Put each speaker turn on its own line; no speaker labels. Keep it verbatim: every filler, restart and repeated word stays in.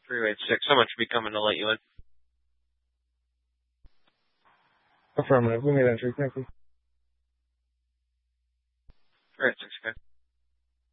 three eight six. Someone should be coming to let you in.
Affirmative. We made entry. Thank you.
three eight six, okay.